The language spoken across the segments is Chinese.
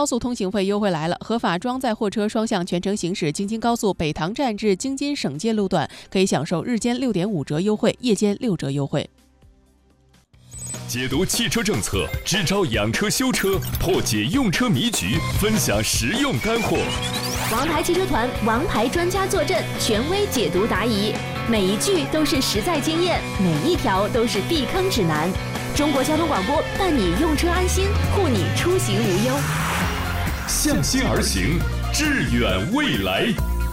高速通行费优惠来了，合法装载货车双向全程行驶京津高速北塘站至京津省界路段，可以享受日间6.5折优惠，夜间6折优惠。 解读汽车政策，支招养车修车，破解用车迷局，分享实用干货。 王牌汽车团王牌专家坐镇，权威解读答疑，每一句都是实在经验，每一条都是避坑指南。中国交通广播伴你用车安心，护你出行无忧。 向心而行，致远未来。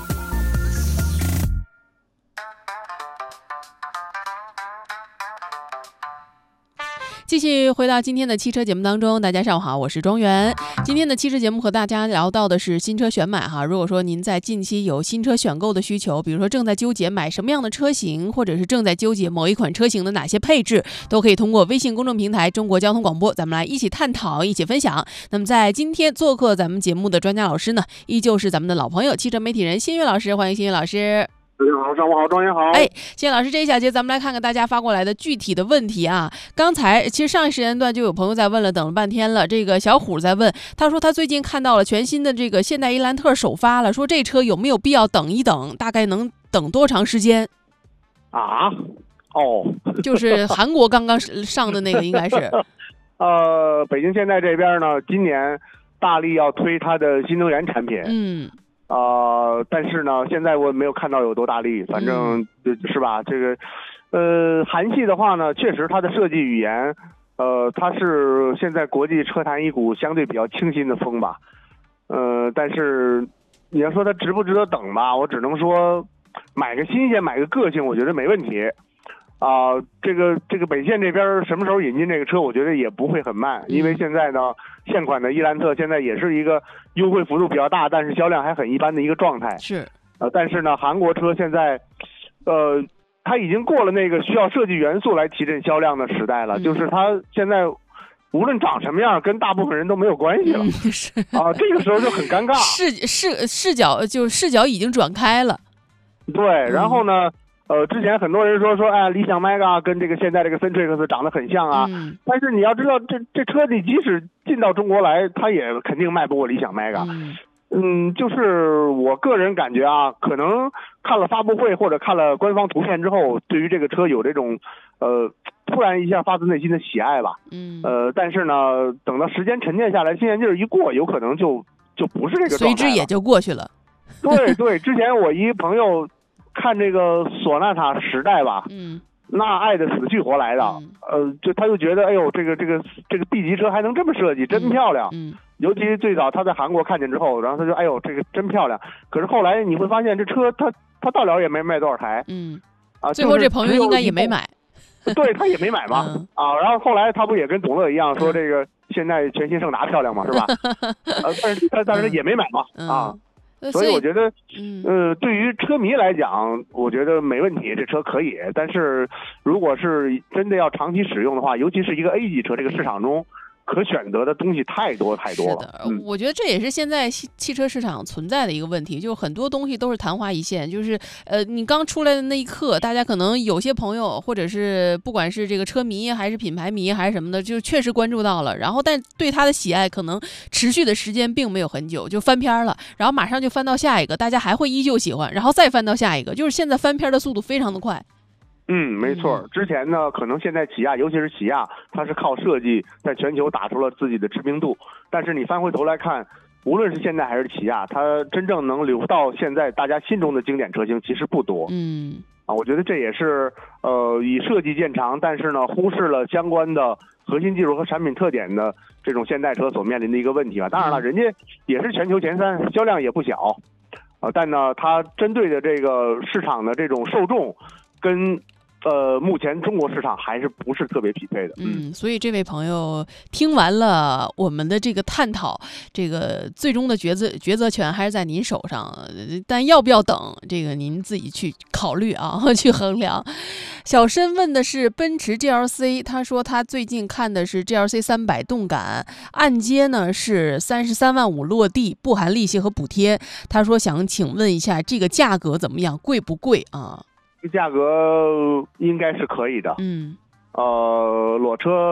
继续回到今天的汽车节目当中，大家上午好，我是庄园。今天的汽车节目和大家聊到的是新车选买哈。如果说您在近期有新车选购的需求，比如说正在纠结买什么样的车型，或者是正在纠结某一款车型的哪些配置，都可以通过微信公众平台中国交通广播，咱们来一起探讨，一起分享。那么在今天做客咱们节目的专家老师呢，依旧是咱们的老朋友汽车媒体人新月老师，欢迎新月老师。 大家好，上午好，庄园好。 谢谢老师，这一小节咱们来看看大家发过来的具体的问题啊。刚才其实上一时间段就有朋友在问了，等了半天了。这个小虎在问，他说他最近看到了全新的这个现代伊兰特首发了，说这车有没有必要等一等？大概能等多长时间？ 啊？哦， 就是韩国刚刚上的那个，应该是。 北京现代这边呢，今年大力要推它的新能源产品。但是呢，现在我没有看到有多大力，反正是吧？这个，韩系的话呢，确实它的设计语言，它是现在国际车坛一股相对比较清新的风吧。但是你要说它值不值得等吧，我只能说买个新鲜，买个个性，我觉得没问题。这个北线这边什么时候引进这个车，我觉得也不会很慢，因为现在呢，现款的伊兰特现在也是一个优惠幅度比较大，但是销量还很一般的一个状态。 是， 但是呢，韩国车现在，它已经过了那个需要设计元素来提振销量的时代了，就是它现在无论长什么样，跟大部分人都没有关系了。这个时候就很尴尬。 视角已经转开了。 对，然后呢？之前很多人说，哎，理想 Mega 跟这个现在这个 Centrix 长得很像啊，但是你要知道，这车你即使进到中国来，它也肯定卖不过理想 Mega。就是我个人感觉啊，可能看了发布会或者看了官方图片之后，对于这个车有这种突然一下发自内心的喜爱吧。但是呢，等到时间沉淀下来，新鲜劲儿一过，有可能就不是这个状态了， 随之也就过去了。 对，之前我一朋友看这个索纳塔时代吧，那爱的死去活来的，他就觉得，哎呦，这个 B 级车还能这么设计，真漂亮。尤其最早他在韩国看见之后，然后他就，哎呦，这个真漂亮。可是后来你会发现，这车他到了也没卖多少台， 最后这朋友应该也没买， 对，他也没买嘛，然后后来他不也跟董乐一样说这个现在全新胜达漂亮嘛，是吧？但是也没买嘛，所以我觉得，对于车迷来讲，我觉得没问题，这车可以。但是如果是真的要长期使用的话，尤其是一个 A 级车，这个市场中可选择的东西太多了。 是的，我觉得这也是现在汽车市场存在的一个问题，就是很多东西都是昙花一现，就是你刚出来的那一刻，大家可能有些朋友或者是不管是这个车迷还是品牌迷还是什么的，就确实关注到了，然后但对他的喜爱可能持续的时间并没有很久，就翻篇了，然后马上就翻到下一个，大家还会依旧喜欢，然后再翻到下一个，就是现在翻篇的速度非常的快。 没错。之前呢，可能现在起亚，尤其是起亚，它是靠设计在全球打出了自己的知名度。但是你翻回头来看，无论是现在还是起亚，它真正能留到现在大家心中的经典车型其实不多。我觉得这也是以设计见长，但是呢，忽视了相关的核心技术和产品特点的这种现代车所面临的一个问题吧。当然了，人家也是全球前3，销量也不小，但呢，它针对的这个市场的这种受众跟目前中国市场还是不是特别匹配的。 所以这位朋友听完了我们的这个探讨，这个最终的抉择权还是在您手上，但要不要等，这个您自己去考虑啊，去衡量。小申问的是奔驰 GLC， 他说他最近看的是 GLC 300动感，按揭呢是33.5万落地，不含利息和补贴。他说想请问一下这个价格怎么样，贵不贵啊？ 价格应该是可以的。裸车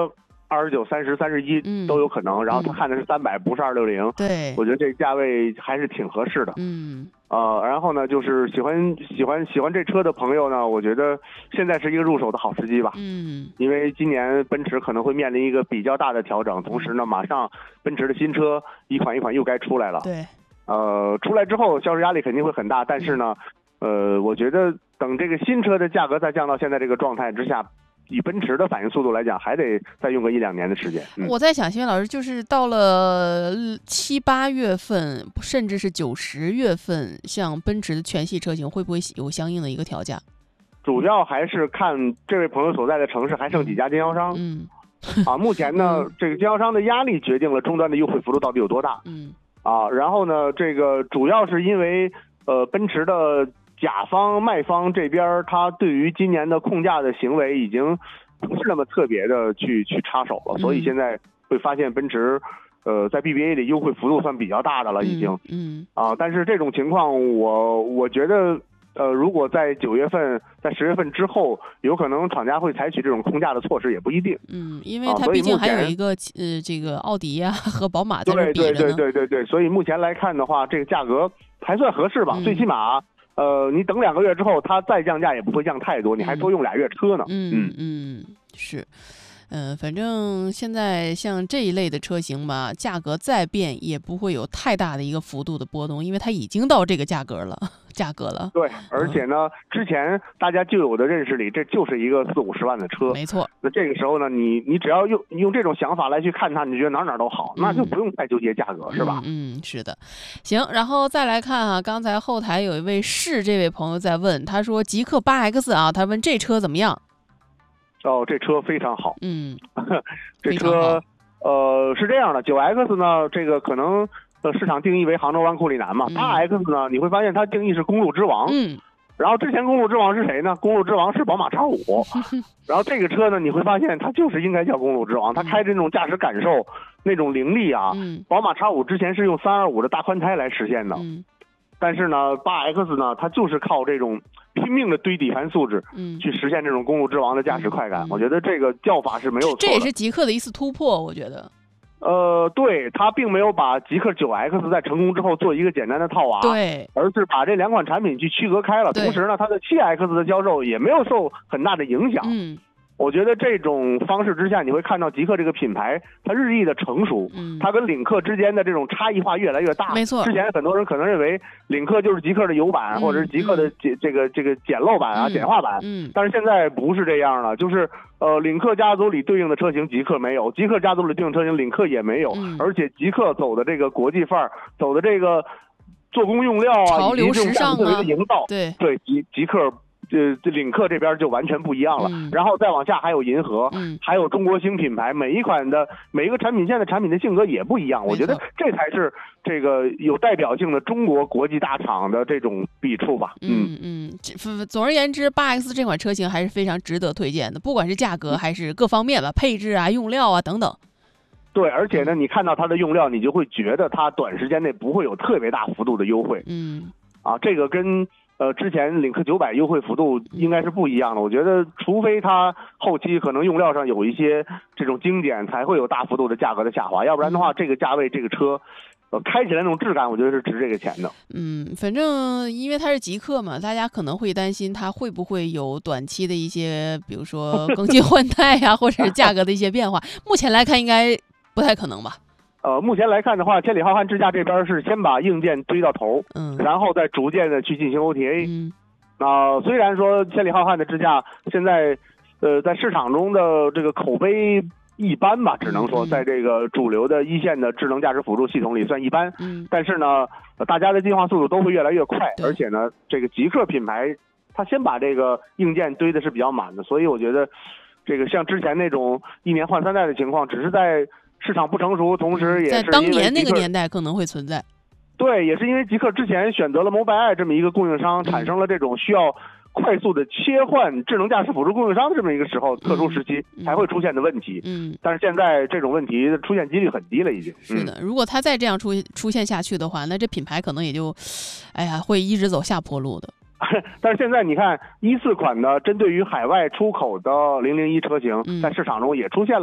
29、30、31都有可能。然后他看的是300，不是260。 对， 我觉得这个价位还是挺合适的。然后呢，就是喜欢这车的朋友呢，我觉得现在是一个入手的好时机吧。因为今年奔驰可能会面临一个比较大的调整，同时呢，马上奔驰的新车一款又该出来了。 对， 出来之后销售压力肯定会很大，但是呢，我觉得等这个新车的价格再降到现在这个状态之下，以奔驰的反应速度来讲，还得再用个1-2年的时间。 我在想，新月老师，就是到了7、8月份，甚至是9、10月份，像奔驰的全系车型会不会有相应的一个调价？ 主要还是看这位朋友所在的城市还剩几家经销商。目前呢，这个经销商的压力决定了终端的优惠幅度到底有多大。然后呢，这个主要是因为奔驰的甲方卖方这边，他对于今年的控价的行为已经不是那么特别的去插手了，所以现在会发现奔驰在 BBA 里优惠幅度算比较大的了已经。但是这种情况我觉得如果在9月份在10月份之后，有可能厂家会采取这种控价的措施，也不一定。 因为它毕竟还有一个这个奥迪呀和宝马在这比着呢。 对，所以目前来看的话，这个价格还算合适吧。最起码你等2个月之后，它再降价也不会降太多，你还多用2月车呢。 是。反正现在像这一类的车型吧，价格再变也不会有太大的一个幅度的波动，因为它已经到这个价格了。对，而且呢，之前大家就有的认识里，这就是一个40-50万的车。没错。 那这个时候呢，你只要用这种想法来去看它，你觉得哪都好，那就不用再纠结价格，是吧？ 是的。行，然后再来看啊，刚才后台有一位这位朋友在问，他说极氪 8X 啊，他问这车怎么样？ 这车非常好。这车是这样的，9X 呢，这个可能市场定义为杭州湾库里南嘛。8X 呢，你会发现它定义是公路之王。然后之前公路之王是谁呢？公路之王是宝马 X5。然后这个车呢，你会发现它就是应该叫公路之王，它开着那种驾驶感受，那种凌厉啊。宝马 X5 之前是用325的大宽胎来实现的。但是呢 8X 呢，它就是靠这种拼命的堆底盘素质，去实现这种公路之王的驾驶快感。我觉得这个叫法是没有错的。 这也是极氪的一次突破，我觉得。 对，它并没有把极氪 9X 在成功之后做一个简单的套娃， 对， 而是把这2款产品去区隔开了。同时呢，它的 7X 的销售也没有受很大的影响。我觉得这种方式之下，你会看到极氪这个品牌它日益的成熟，它跟领克之间的这种差异化越来越大。 没错， 之前很多人可能认为领克就是极氪的油版，或者是极氪的这个简陋版啊、简化版。但是现在不是这样了，就是领克家族里对应的车型极氪没有，极氪家族里对应车型领克也没有，而且极氪走的这个国际范儿，走的这个做工用料啊， 潮流时尚啊， 的营造， 对极氪。这领克这边就完全不一样了。然后再往下还有银河，还有中国星品牌，每一个产品线的产品的性格也不一样。我觉得这才是这个有代表性的中国国际大厂的这种笔触吧。 总而言之 8X 这款车型还是非常值得推荐的，不管是价格还是各方面吧，配置啊、用料啊等等。 对，而且呢，你看到它的用料，你就会觉得它短时间内不会有特别大幅度的优惠。这个跟之前领克900优惠幅度应该是不一样的。我觉得除非它后期可能用料上有一些这种精简，才会有大幅度的价格的下滑，要不然的话这个价位这个车开起来那种质感，我觉得是值这个钱的。 反正因为它是极氪嘛，大家可能会担心它会不会有短期的一些比如说更新换代呀或者是价格的一些变化。目前来看应该不太可能吧。 目前来看的话，千里浩瀚智驾这边是先把硬件堆到头，然后再逐渐的去进行 OTA。虽然说千里浩瀚的智驾现在在市场中的这个口碑一般吧，只能说在这个主流的一线的智能驾驶辅助系统里算一般。但是呢，大家的进化速度都会越来越快，而且呢，这个极氪品牌它先把这个硬件堆的是比较满的，所以我觉得这个像之前那种1年换3代的情况，只是在市场不成熟，同时也是在当年那个年代可能会存在。 对，也是因为极氪之前选择了 Mobileye 这么一个供应商，产生了这种需要快速的切换智能驾驶辅助供应商的这么一个时候，特殊时期才会出现的问题。但是现在这种问题出现几率很低了，已经。 是的，如果它再这样出现下去的话，那这品牌可能也就，会一直走下坡路的。 但是现在你看14款的针对于海外出口的001车型，在市场中也出现了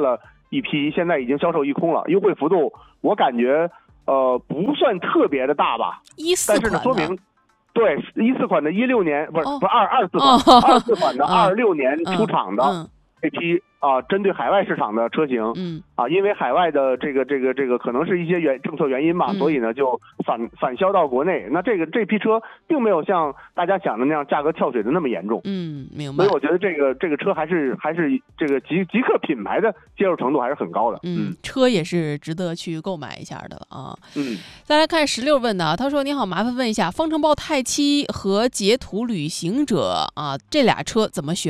一批，现在已经销售一空了，优惠幅度我感觉不算特别的大吧 ，14 但是呢说明。对，14款的16年不是24款，24款的26年出厂的这批针对海外市场的车型，因为海外的这个可能是一些政策原因吧，所以呢就返销到国内。那这批车并没有像大家想的那样价格跳水的那么严重， 明白。 所以我觉得这个车还是这个极客品牌的接受程度还是很高的， 车也是值得去购买一下的啊。再来看16问的，他说你好，麻烦问一下，方程豹太七和捷途旅行者这俩车怎么选？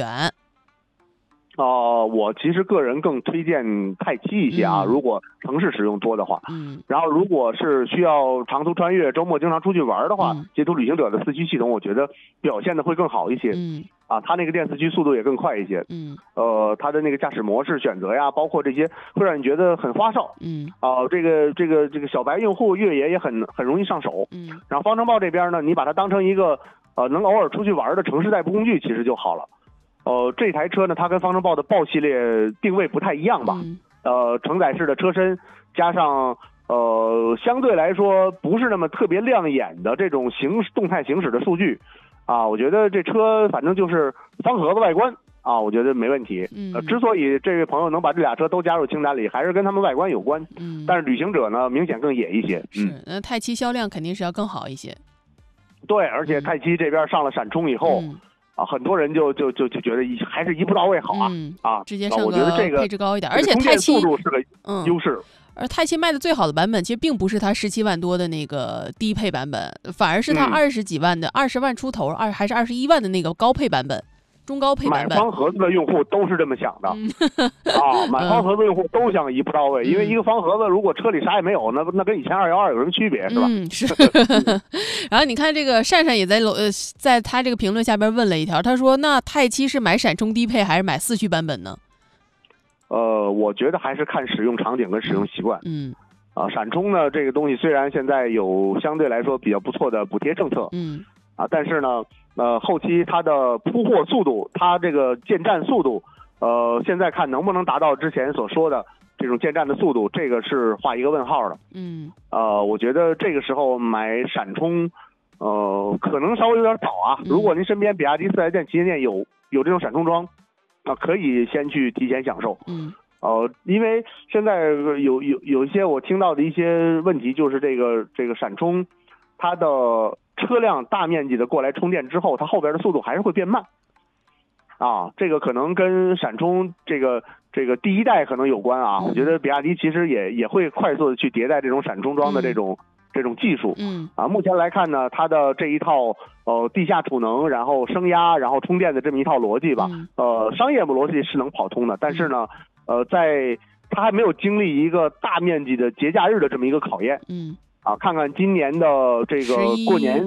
我其实个人更推荐太七一些啊，如果城市使用多的话，然后如果是需要长途穿越、周末经常出去玩的话，捷途旅行者的4驱系统我觉得表现的会更好一些，它那个电4驱速度也更快一些，它的那个驾驶模式选择呀，包括这些会让你觉得很花哨，这个小白用户越野也很容易上手，然后方程豹这边呢，你把它当成一个能偶尔出去玩的城市代步工具其实就好了。这台车呢，它跟方程豹的豹系列定位不太一样吧？承载式的车身加上相对来说不是那么特别亮眼的这种动态行驶的数据我觉得这车反正就是方盒子外观我觉得没问题。之所以这位朋友能把这俩车都加入清单里，还是跟他们外观有关。但是旅行者呢，明显更野一些。 那太七销量肯定是要更好一些。 对，而且太七这边上了闪充以后。很多人就觉得还是一步到位好直接上我觉得这个配置高一点，而且太七速度是个优势。 而太七卖的最好的版本，其实并不是它17万多的那个低配版本，反而是它20几万的20万出头，还是21万的那个高配版本。中高配版本， 买方盒子的用户都是这么想的买方盒子用户都想一步到位，因为一个方盒子如果车里啥也没有，那跟以前212有什么区别，是吧？ 是。然后你看这个善善也在他这个评论下边问了一条，他说那太七是买闪充低配还是买4驱版本呢？ 我觉得还是看使用场景跟使用习惯。闪充呢这个东西虽然现在有相对来说比较不错的补贴政策，但是呢后期它的铺货速度，它这个建站速度，现在看能不能达到之前所说的这种建站的速度，这个是画一个问号的。我觉得这个时候买闪充，可能稍微有点早如果您身边比亚迪4S店、旗舰店有这种闪充桩，可以先去提前享受。因为现在有一些我听到的一些问题，就是这个闪充，它的车辆大面积的过来充电之后，它后边的速度还是会变慢这个可能跟闪充这个第一代可能有关我觉得比亚迪其实也会快速的去迭代这种闪充桩的这种技术。目前来看呢，它的这一套地下储能，然后升压，然后充电的这么一套逻辑吧，商业逻辑是能跑通的，但是呢在它还没有经历一个大面积的节假日的这么一个考验。看看今年的这个过年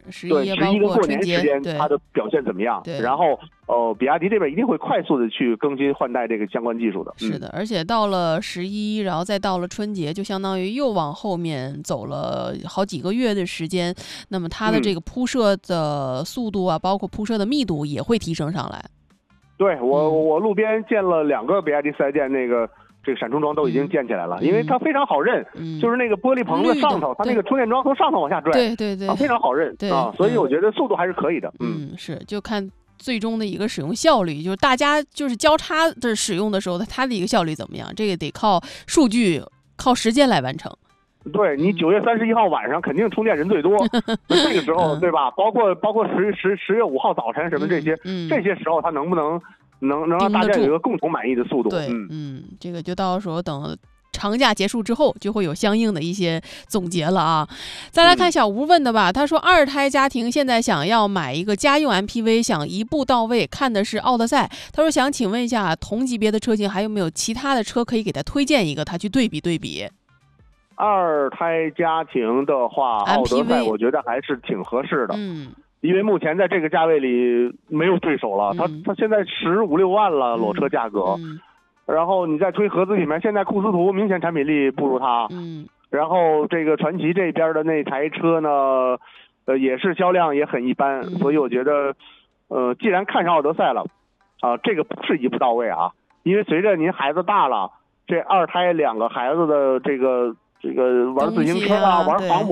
11个过年时间它的表现怎么样。然后比亚迪这边一定会快速的去更新换代这个相关技术的。 是的，而且到了11，然后再到了春节，就相当于又往后面走了好几个月的时间，那么它的这个铺设的速度包括铺设的密度也会提升上来。 对，我路边见了2个比亚迪4S店这个闪充桩都已经建起来了，因为它非常好认，就是那个玻璃棚子上头，它那个充电桩从上头往下拽， 对， 非常好认所以我觉得速度还是可以的。 是，就看最终的一个使用效率，就是大家就是交叉的使用的时候，它的一个效率怎么样，这个得靠数据、靠时间来完成。 对，你9月31号晚上肯定充电人最多，这个时候对吧？包括10月5号早晨什么这些时候，它能不能让大家有一个共同满意的速度？ 对，这个就到时候等长假结束之后，就会有相应的一些总结了再来看小吴问的吧，他说2胎家庭现在想要买一个家用 MPV， 想一步到位，看的是奥德赛。他说想请问一下，同级别的车型还有没有其他的车可以给他推荐一个，他去对比。 2胎家庭的话，奥德赛我觉得还是挺合适的。因为目前在这个价位里没有对手了，它现在15、16万了裸车价格，然后你再推合资品牌，现在库斯图明显产品力不如它，然后这个传祺这边的那台车呢，也是销量也很一般，所以我觉得，既然看上奥德赛了，这个不是一步到位因为随着您孩子大了， 这2胎2个孩子的这个玩自行车啊，玩航